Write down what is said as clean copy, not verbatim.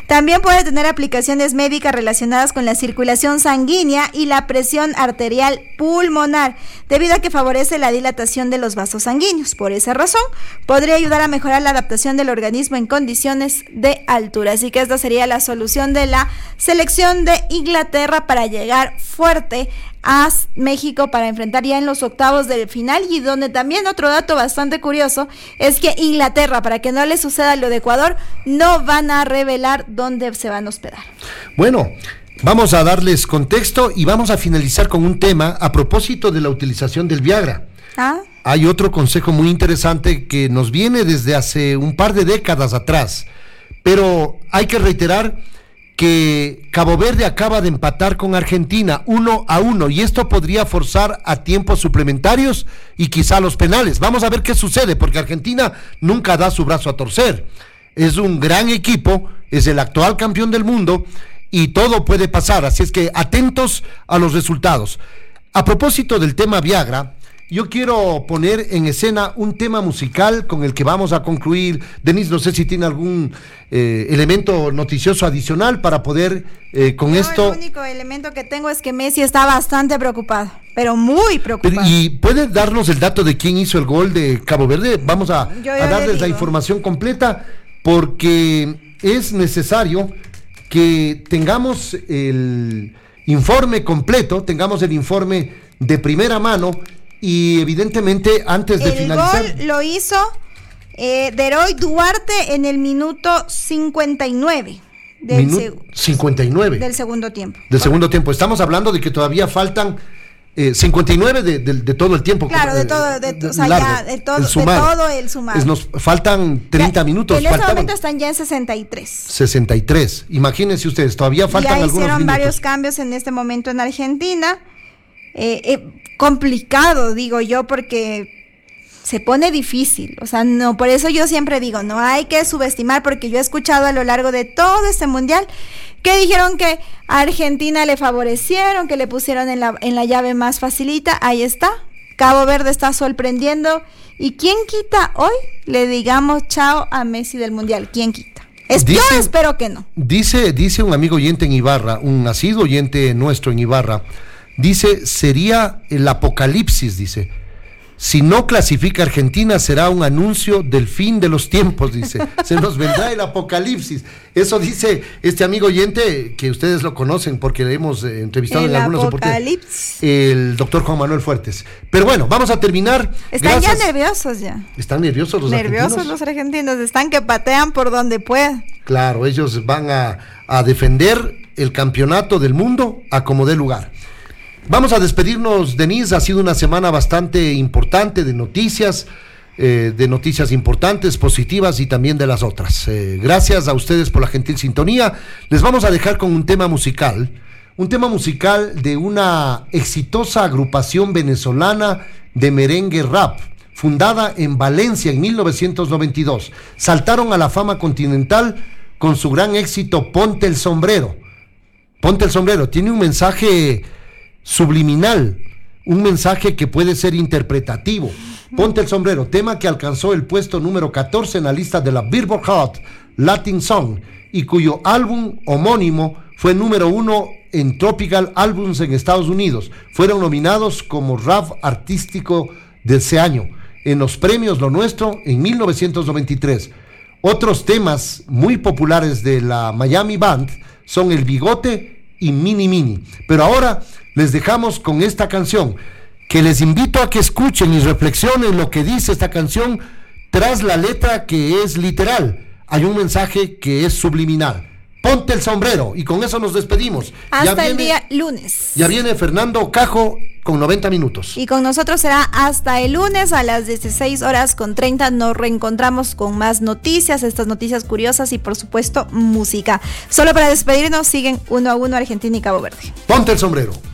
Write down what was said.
También puede tener aplicaciones médicas relacionadas con la circulación sanguínea y la presión arterial pulmonar, debido a que favorece la dilatación de los vasos sanguíneos. Por esa razón, podría ayudar a mejorar la adaptación del organismo en condiciones de altura. Así que esta sería la solución de la selección de Inglaterra para llegar fuerte a México para enfrentar ya en los octavos del final, y donde también otro dato bastante curioso es que Inglaterra, para que no le suceda lo de Ecuador, no van a revelar dónde se van a hospedar. Bueno, vamos a darles contexto y vamos a finalizar con un tema a propósito de la utilización del Viagra. Hay otro consejo muy interesante que nos viene desde hace un par de décadas atrás, pero hay que reiterar que Cabo Verde acaba de empatar con Argentina 1-1, y esto podría forzar a tiempos suplementarios y quizá los penales. Vamos a ver qué sucede, porque Argentina nunca da su brazo a torcer. Es un gran equipo, es el actual campeón del mundo y todo puede pasar, así es que atentos a los resultados. A propósito del tema Viagra, yo quiero poner en escena un tema musical con el que vamos a concluir. Denise, no sé si tiene algún elemento noticioso adicional para poder con esto. El único elemento que tengo es que Messi está bastante preocupado, pero muy preocupado. ¿Y puede darnos el dato de quién hizo el gol de Cabo Verde? Vamos a darles la información completa, porque es necesario que tengamos el informe completo, tengamos el informe de primera mano. Y evidentemente antes de finalizar, el gol lo hizo Deroy Duarte en el minuto 59 59 del segundo tiempo. Del segundo tiempo. Estamos hablando de que todavía faltan 59 de todo el tiempo. Claro, de todo el sumar. Nos faltan 30 minutos. En este momento están ya en 63. 63. Imagínense ustedes, todavía faltan algunos minutos. Ya hicieron varios cambios en este momento en Argentina. Complicado, digo yo, porque se pone difícil, o sea, no, por eso yo siempre digo, no hay que subestimar, porque yo he escuchado a lo largo de todo este mundial que dijeron que a Argentina le favorecieron, que le pusieron en la llave más facilita. Ahí está, Cabo Verde está sorprendiendo, y ¿quién quita hoy le digamos chao a Messi del mundial? ¿Quién quita? Yo espero que no. Dice un amigo oyente en Ibarra, un nacido oyente nuestro en Ibarra, dice, sería el apocalipsis, dice. Si no clasifica Argentina, será un anuncio del fin de los tiempos, dice. Se nos vendrá el apocalipsis. Eso dice este amigo oyente, que ustedes lo conocen porque le hemos entrevistado en algunas oportunidades. El doctor Juan Manuel Fuertes. Pero bueno, vamos a terminar. Están ya nerviosos ya. ¿Están nerviosos los argentinos? Nerviosos los argentinos, están que patean por donde puedan. Claro, ellos van a defender el campeonato del mundo a como dé lugar. Vamos a despedirnos, Denise. Ha sido una semana bastante importante de noticias importantes, positivas y también de las otras. Gracias a ustedes por la gentil sintonía. Les vamos a dejar con un tema musical de una exitosa agrupación venezolana de merengue rap, fundada en Valencia en 1992. Saltaron a la fama continental con su gran éxito Ponte el Sombrero. Ponte el Sombrero tiene un mensaje subliminal, un mensaje que puede ser interpretativo. Ponte el Sombrero, tema que alcanzó el puesto número 14 en la lista de la Billboard Hot Latin Song, y cuyo álbum homónimo fue número 1 en Tropical Albums en Estados Unidos. Fueron nominados como rap artístico de ese año en los premios Lo Nuestro en 1993. Otros temas muy populares de la Miami Band son El Bigote y Mini Mini. Pero ahora les dejamos con esta canción, que les invito a que escuchen y reflexionen lo que dice esta canción tras la letra, que es literal. Hay un mensaje que es subliminal. Ponte el sombrero, y con eso nos despedimos. Hasta el día lunes. Ya viene Fernando Cajo con 90 minutos. Y con nosotros será hasta el lunes a las 16:30. Nos reencontramos con más noticias, estas noticias curiosas y por supuesto música. Solo para despedirnos, siguen 1-1 Argentina y Cabo Verde. Ponte el sombrero.